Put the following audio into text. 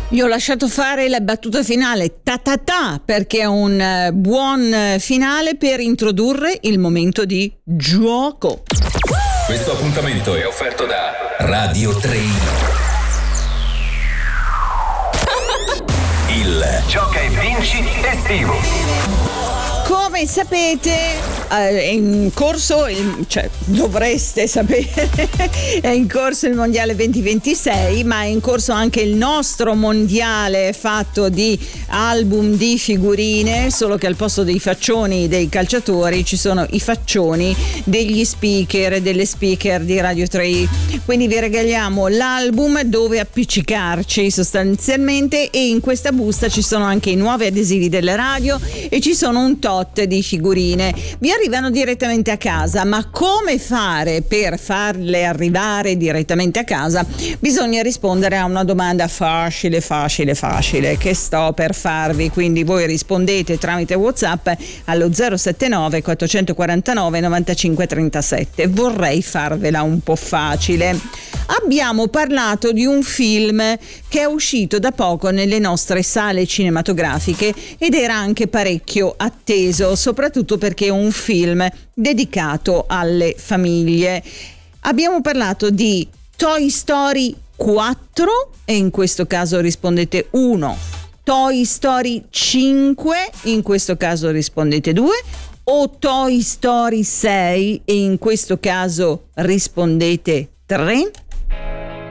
Gli ho lasciato fare la battuta finale, ta ta ta, perché è un buon finale per introdurre il momento di gioco. Questo appuntamento è offerto da Radio 3. Il Gioca e Vinci estivo. Come sapete è in corso, dovreste sapere, è in corso il Mondiale 2026, ma è in corso anche il nostro Mondiale fatto di album di figurine, solo che al posto dei faccioni dei calciatori ci sono i faccioni degli speaker e delle speaker di Radio 3. Quindi vi regaliamo l'album dove appiccicarci sostanzialmente, e in questa busta ci sono anche i nuovi adesivi delle radio e ci sono un tot di figurine. Vi arrivano direttamente a casa, ma come fare per farle arrivare direttamente a casa? Bisogna rispondere a una domanda facile che sto per farvi, quindi voi rispondete tramite WhatsApp allo 079 449 95 37. Vorrei farvela un po' facile. Abbiamo parlato di un film che è uscito da poco nelle nostre sale cinematografiche ed era anche parecchio atteso, soprattutto perché è un film dedicato alle famiglie. Abbiamo parlato di Toy Story 4 e in questo caso rispondete 1, Toy Story 5 in questo caso rispondete 2, o Toy Story 6 e in questo caso rispondete 3.